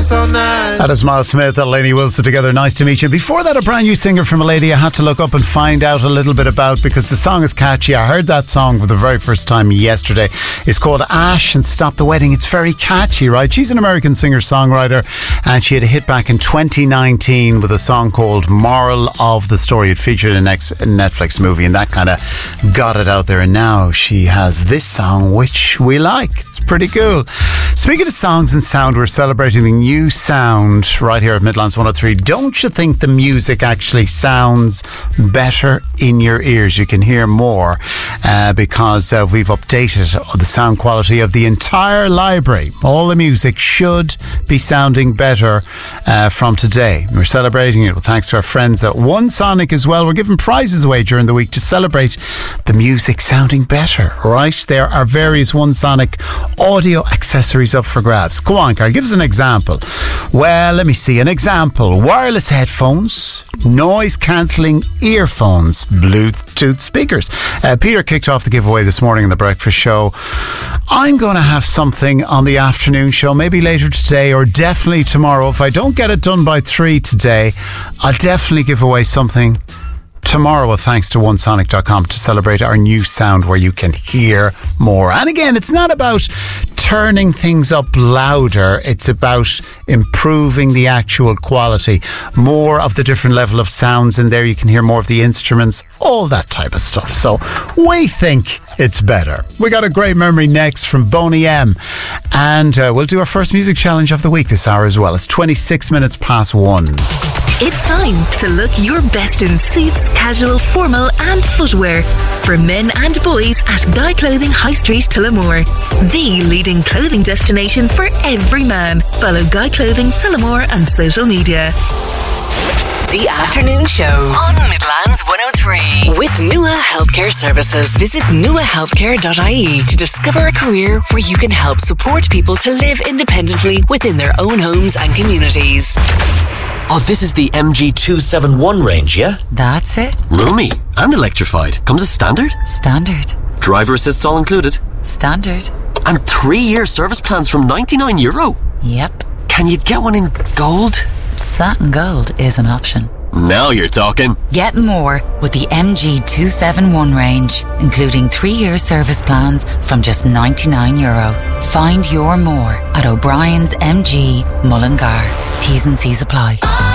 so nice. That is Miles Smith and Lainey Wilson together. Nice to meet you. Before that, a brand new singer from a lady I had to look up and find out a little bit about because the song is catchy. I heard that song for the very first time yesterday. It's called Ash and Stop the Wedding. It's very catchy, right? She's an American singer-songwriter and she had a hit back in 2019 with a song called Moral of the Story. It featured in a Netflix movie and that kind of got it out there. And now she has this song, which we like. It's pretty cool. Speaking of songs and sound, we're celebrating the new sound right here at Midlands 103. Don't you think the music actually sounds better in your ears? You can hear more because we've updated the sound quality of the entire library. All the music should be sounding better from today. We're celebrating it thanks to our friends at One Sonic as well. We're giving prizes away during the week to celebrate the music sounding better, right? There are various One Sonic audio accessories up for grabs. Go on, Carl, give us an example. Well, let me see. An example. Wireless headphones, noise cancelling earphones, Bluetooth speakers. Peter kicked off the giveaway this morning in the breakfast show. I'm going to have something on the afternoon show, maybe later today or definitely tomorrow. If I don't get it done by 3 today, I'll definitely give away something tomorrow, thanks to onesonic.com, to celebrate our new sound where you can hear more. And again, it's not about turning things up louder, it's about improving the actual quality. More of the different level of sounds in there, you can hear more of the instruments, all that type of stuff. So we think it's better. We got a great memory next from Boney M, and we'll do our first music challenge of the week this hour as well. It's 26 minutes past 1. It's time to look your best in suits, casual, formal and footwear for men and boys at Guy Clothing High Street, Tullamore. The leading clothing destination for every man. Follow Guy Clothing Tullamore on social media. The Afternoon Show on Midlands 103 with Nua Healthcare Services. Visit nuahealthcare.ie to discover a career where you can help support people to live independently within their own homes and communities. Oh, this is the MG271 range, yeah? That's it. Roomy and electrified. Comes as standard? Standard. Driver assists all included? Standard. And 3-year service plans from €99? Yep. Can you get one in gold? Satin gold is an option. Now you're talking. Get more with the MG271 range, including 3-year service plans from just €99. Find your more at O'Brien's MG Mullingar. T's and C's apply.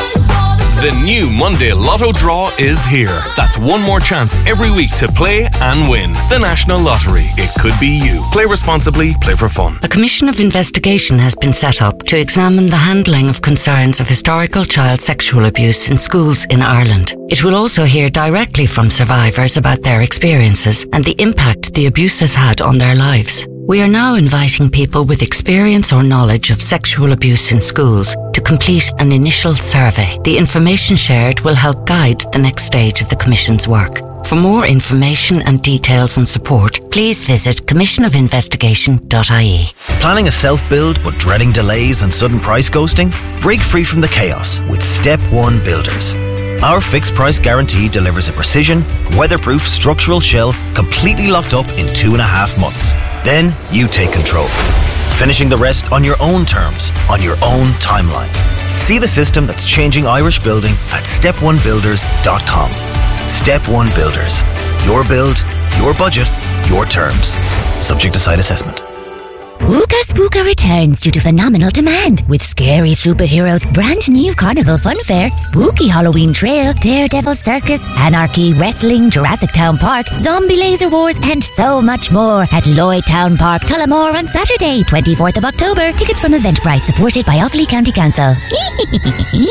The new Monday Lotto draw is here. That's one more chance every week to play and win. The National Lottery. It could be you. Play responsibly, play for fun. A commission of investigation has been set up to examine the handling of concerns of historical child sexual abuse in schools in Ireland. It will also hear directly from survivors about their experiences and the impact the abuse has had on their lives. We are now inviting people with experience or knowledge of sexual abuse in schools to complete an initial survey. The information shared will help guide the next stage of the Commission's work. For more information and details and support, please visit commissionofinvestigation.ie. Planning a self-build but dreading delays and sudden price ghosting? Break free from the chaos with Step 1 Builders. Our fixed price guarantee delivers a precision, weatherproof structural shell completely locked up in 2.5 months. Then you take control, finishing the rest on your own terms, on your own timeline. See the system that's changing Irish building at step1builders.com. Step 1 Builders. Your build, your budget, your terms. Subject to site assessment. Ooga Spooka returns due to phenomenal demand with scary superheroes, brand new carnival fun fair, spooky Halloween trail, Daredevil circus, anarchy, wrestling, Jurassic Town Park, zombie laser wars and so much more at Lloyd Town Park, Tullamore on Saturday, 24th of October. Tickets from Eventbrite, supported by Offaly County Council.